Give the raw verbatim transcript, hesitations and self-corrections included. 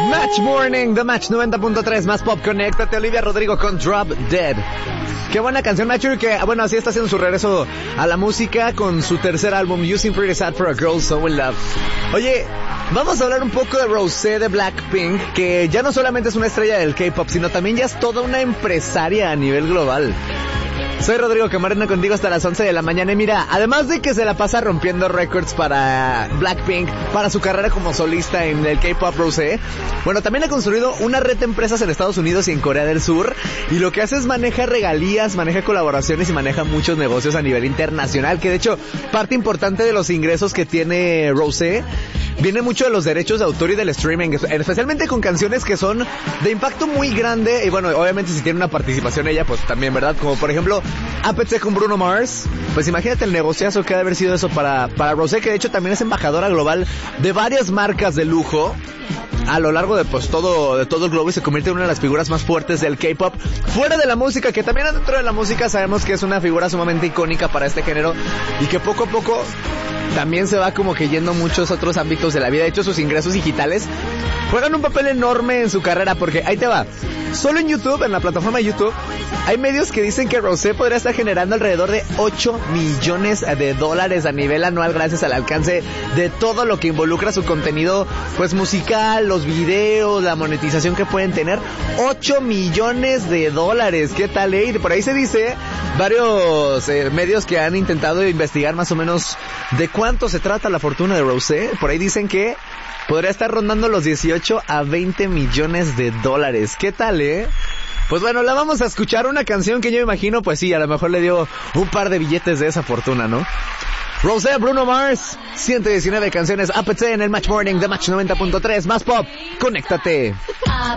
Match Morning, The Match noventa punto tres, más pop, conéctate. Olivia Rodrigo con Drop Dead. Qué buena canción, Matthew, que, bueno, así está haciendo su regreso a la música con su tercer álbum, Using Pretty Sad for a Girl So In Love. Oye, vamos a hablar un poco de Rosé de Blackpink, que ya no solamente es una estrella del K-pop, sino también ya es toda una empresaria a nivel global. Soy Rodrigo Camarena contigo hasta las once de la mañana y mira, además de que se la pasa rompiendo récords para Blackpink, para su carrera como solista en el K-pop Rosé, bueno, también ha construido una red de empresas en Estados Unidos y en Corea del Sur, y lo que hace es maneja regalías, maneja colaboraciones y maneja muchos negocios a nivel internacional, que de hecho, parte importante de los ingresos que tiene Rosé viene mucho de los derechos de autor y del streaming, especialmente con canciones que son de impacto muy grande, y bueno, obviamente si tiene una participación ella, pues también, ¿verdad? Como por ejemplo, Apathy con Bruno Mars, pues imagínate el negociazo que ha de haber sido eso para, para Rosé, que de hecho también es embajadora global de varias marcas de lujo a lo largo de pues todo de todo el globo, y se convierte en una de las figuras más fuertes del K-pop, fuera de la música, que también dentro de la música sabemos que es una figura sumamente icónica para este género, y que poco a poco también se va como que yendo muchos otros ámbitos de la vida. De hecho, sus ingresos digitales juegan un papel enorme en su carrera, porque ahí te va. Solo en YouTube, en la plataforma de YouTube, hay medios que dicen que Rosé podría estar generando alrededor de ocho millones de dólares a nivel anual gracias al alcance de todo lo que involucra su contenido, pues musical, los videos, la monetización que pueden tener. ocho millones de dólares, ¿qué tal, eh? Y por ahí se dice, varios eh, medios que han intentado investigar más o menos de cuánto se trata la fortuna de Rosé, por ahí dicen que podría estar rondando los dieciocho a veinte millones de dólares. ¿Qué tal, eh? Pues bueno, la vamos a escuchar, una canción que yo imagino, pues sí, a lo mejor le dio un par de billetes de esa fortuna, ¿no? Rosé, Bruno Mars, ciento diecinueve canciones, A P T en el Match Morning de Match noventa punto tres, más pop, conéctate.